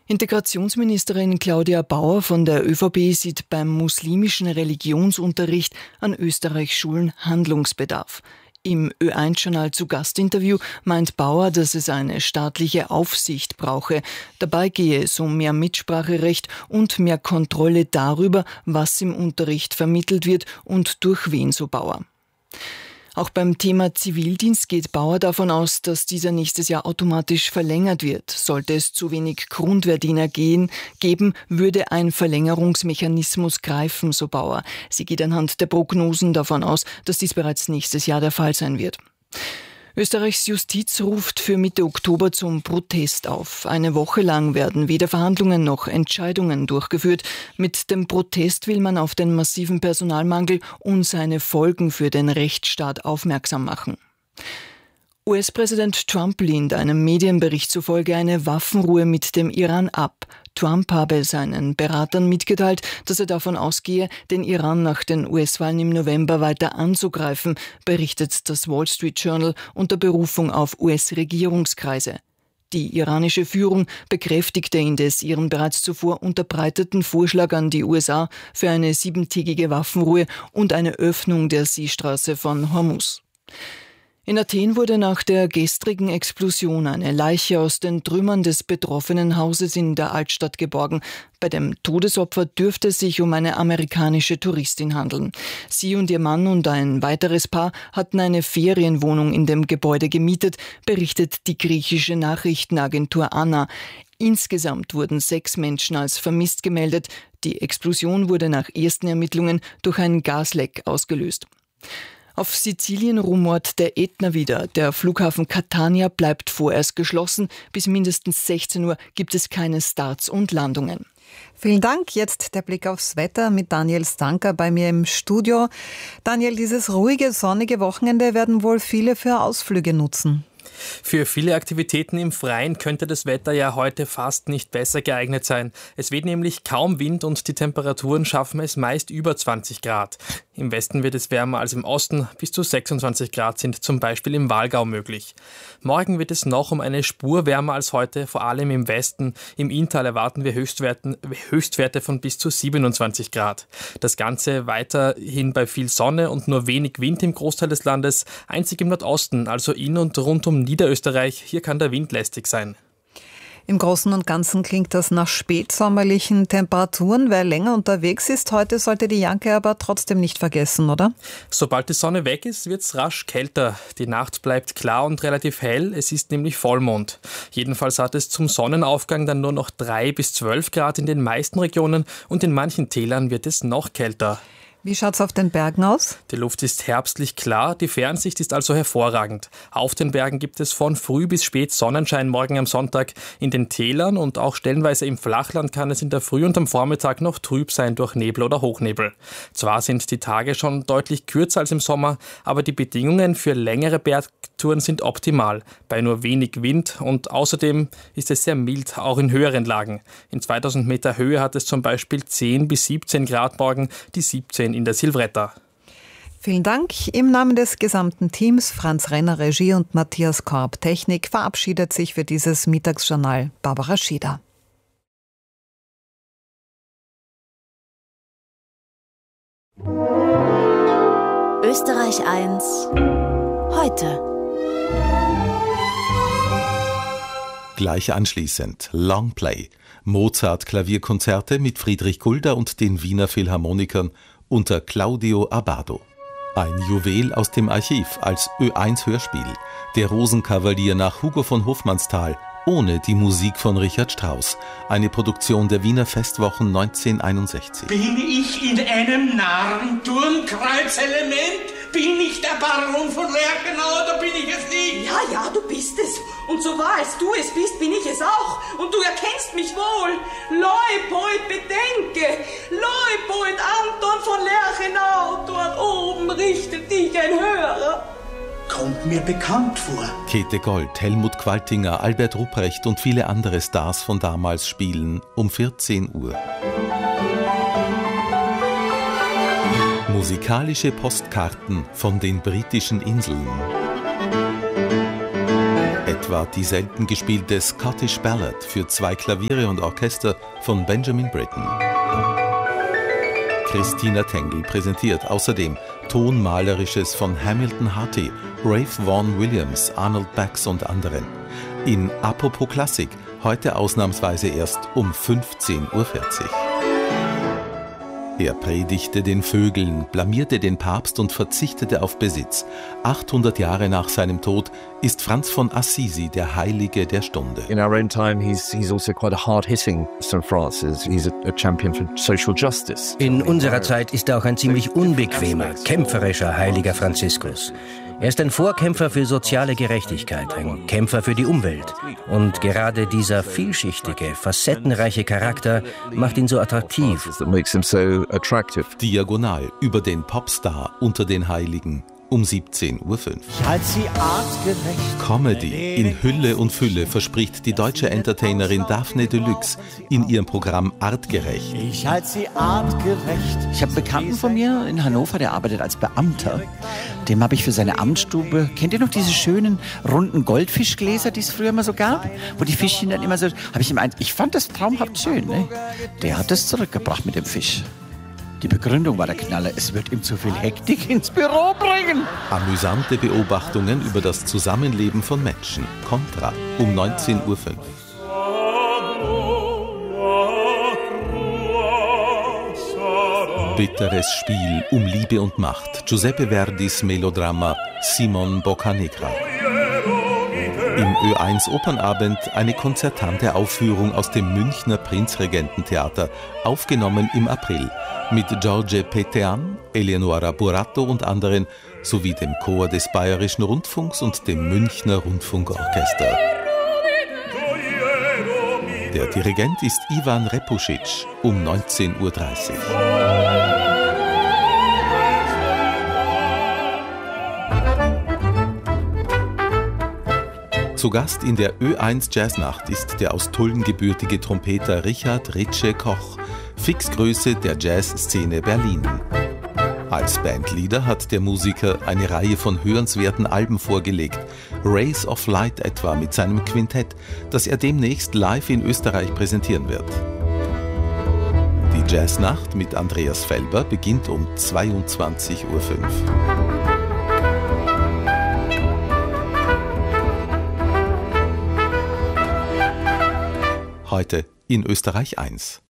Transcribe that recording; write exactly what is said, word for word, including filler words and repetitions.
Integrationsministerin Claudia Bauer von der ÖVP sieht beim muslimischen Religionsunterricht an Österreichs-Schulen Handlungsbedarf. Im Ö eins Journal zu Gastinterview meint Bauer, dass es eine staatliche Aufsicht brauche. Dabei gehe es um mehr Mitspracherecht und mehr Kontrolle darüber, was im Unterricht vermittelt wird und durch wen, so Bauer. Auch beim Thema Zivildienst geht Bauer davon aus, dass dieser nächstes Jahr automatisch verlängert wird. Sollte es zu wenig Grundwehrdiener gehen, geben, würde ein Verlängerungsmechanismus greifen, so Bauer. Sie geht anhand der Prognosen davon aus, dass dies bereits nächstes Jahr der Fall sein wird. Österreichs Justiz ruft für Mitte Oktober zum Protest auf. Eine Woche lang werden weder Verhandlungen noch Entscheidungen durchgeführt. Mit dem Protest will man auf den massiven Personalmangel und seine Folgen für den Rechtsstaat aufmerksam machen. U S-Präsident Trump lehnt einem Medienbericht zufolge eine Waffenruhe mit dem Iran ab. Trump habe seinen Beratern mitgeteilt, dass er davon ausgehe, den Iran nach den U S-Wahlen im November weiter anzugreifen, berichtet das Wall Street Journal unter Berufung auf U S-Regierungskreise. Die iranische Führung bekräftigte indes ihren bereits zuvor unterbreiteten Vorschlag an die U S A für eine siebentägige Waffenruhe und eine Öffnung der Seestraße von Hormuz. In Athen wurde nach der gestrigen Explosion eine Leiche aus den Trümmern des betroffenen Hauses in der Altstadt geborgen. Bei dem Todesopfer dürfte es sich um eine amerikanische Touristin handeln. Sie und ihr Mann und ein weiteres Paar hatten eine Ferienwohnung in dem Gebäude gemietet, berichtet die griechische Nachrichtenagentur ANA. Insgesamt wurden sechs Menschen als vermisst gemeldet. Die Explosion wurde nach ersten Ermittlungen durch ein Gasleck ausgelöst. Auf Sizilien rumort der Ätna wieder. Der Flughafen Catania bleibt vorerst geschlossen. Bis mindestens sechzehn Uhr gibt es keine Starts und Landungen. Vielen Dank. Jetzt der Blick aufs Wetter mit Daniel Stanker bei mir im Studio. Daniel, dieses ruhige, sonnige Wochenende werden wohl viele für Ausflüge nutzen. Für viele Aktivitäten im Freien könnte das Wetter ja heute fast nicht besser geeignet sein. Es weht nämlich kaum Wind und die Temperaturen schaffen es meist über zwanzig Grad. Im Westen wird es wärmer als im Osten, bis zu sechsundzwanzig Grad sind zum Beispiel im Walgau möglich. Morgen wird es noch um eine Spur wärmer als heute, vor allem im Westen. Im Inntal erwarten wir Höchstwerten, Höchstwerte von bis zu siebenundzwanzig Grad. Das Ganze weiterhin bei viel Sonne und nur wenig Wind im Großteil des Landes, einzig im Nordosten, also in und rund um Niederösterreich. Hier kann der Wind lästig sein. Im Großen und Ganzen klingt das nach spätsommerlichen Temperaturen. Wer länger unterwegs ist, heute sollte die Jacke aber trotzdem nicht vergessen, oder? Sobald die Sonne weg ist, wird es rasch kälter. Die Nacht bleibt klar und relativ hell, es ist nämlich Vollmond. Jedenfalls hat es zum Sonnenaufgang dann nur noch drei bis zwölf Grad in den meisten Regionen und in manchen Tälern wird es noch kälter. Wie schaut's auf den Bergen aus? Die Luft ist herbstlich klar, die Fernsicht ist also hervorragend. Auf den Bergen gibt es von früh bis spät Sonnenschein morgen am Sonntag. In den Tälern und auch stellenweise im Flachland kann es in der Früh und am Vormittag noch trüb sein durch Nebel oder Hochnebel. Zwar sind die Tage schon deutlich kürzer als im Sommer, aber die Bedingungen für längere Bergtouren sind optimal, bei nur wenig Wind und außerdem ist es sehr mild, auch in höheren Lagen. In zweitausend Meter Höhe hat es zum Beispiel zehn bis siebzehn Grad morgen, die siebzehn in der Silvretta. Vielen Dank. Im Namen des gesamten Teams, Franz Renner Regie und Matthias Korb Technik, verabschiedet sich für dieses Mittagsjournal Barbara Schieder. Österreich eins heute. Gleich anschließend Longplay, Mozart-Klavierkonzerte mit Friedrich Gulda und den Wiener Philharmonikern unter Claudio Abbado. Ein Juwel aus dem Archiv als Ö eins Hörspiel, der Rosenkavalier nach Hugo von Hofmannsthal, ohne die Musik von Richard Strauss, eine Produktion der Wiener Festwochen neunzehnhunderteinundsechzig. Bin ich in einem Narrenturmkreuz-Element? Bin ich der Baron von Lerchenau oder bin ich es nicht? Ja, ja, du bist es. Und so wahr als du es bist, bin ich es auch. Und du erkennst mich wohl. Leupold, bedenke. Leupold Anton von Lerchenau. Dort oben richtet dich ein Hörer. Kommt mir bekannt vor. Käthe Gold, Helmut Qualtinger, Albert Rupprecht und viele andere Stars von damals spielen um vierzehn Uhr. Musikalische Postkarten von den britischen Inseln. Etwa etwa die selten gespielte Scottish Ballad für zwei Klaviere und Orchester von Benjamin Britten. Christina Tengel präsentiert außerdem Tonmalerisches von Hamilton Harty, Ralph Vaughan Williams, Arnold Bax und anderen. In Apropos Klassik, heute ausnahmsweise erst um fünfzehn Uhr vierzig. Er predigte den Vögeln, blamierte den Papst und verzichtete auf Besitz. achthundert Jahre nach seinem Tod ist Franz von Assisi der Heilige der Stunde. In our own time, he's he's also quite a hard-hitting Saint Francis. He's a, a champion for social justice. In unserer Zeit ist er auch ein ziemlich unbequemer, kämpferischer Heiliger Franziskus. Er ist ein Vorkämpfer für soziale Gerechtigkeit, ein Kämpfer für die Umwelt. Und gerade dieser vielschichtige, facettenreiche Charakter macht ihn so attraktiv. Diagonal über den Popstar unter den Heiligen um siebzehn Uhr fünf. Comedy in Hülle und Fülle verspricht die deutsche Entertainerin Daphne Deluxe in ihrem Programm Artgerecht. Ich halte sie artgerecht. Ich habe einen Bekannten von mir in Hannover, der arbeitet als Beamter. Dem habe ich für seine Amtsstube, kennt ihr noch diese schönen runden Goldfischgläser, die es früher immer so gab? Wo die Fischchen dann immer so, habe ich ihm ein, ich fand das traumhaft schön, ne? Der hat das zurückgebracht mit dem Fisch. Die Begründung war der Knaller, es wird ihm zu viel Hektik ins Büro bringen. Amüsante Beobachtungen über das Zusammenleben von Menschen. Kontra um neunzehn Uhr fünf. Bitteres Spiel um Liebe und Macht. Giuseppe Verdis Melodrama Simon Boccanegra. Im Ö eins Opernabend eine konzertante Aufführung aus dem Münchner Prinzregententheater, aufgenommen im April, mit George Petean, Eleonora Burato und anderen, sowie dem Chor des Bayerischen Rundfunks und dem Münchner Rundfunkorchester. Der Dirigent ist Ivan Repušić um neunzehn Uhr dreißig. Zu Gast in der Ö eins Jazznacht ist der aus Tulln gebürtige Trompeter Richard Ritsche Koch, Fixgröße der Jazzszene Berlin. Als Bandleader hat der Musiker eine Reihe von hörenswerten Alben vorgelegt, Rays of Light etwa mit seinem Quintett, das er demnächst live in Österreich präsentieren wird. Die Jazznacht mit Andreas Felber beginnt um zweiundzwanzig Uhr fünf. Heute in Österreich eins.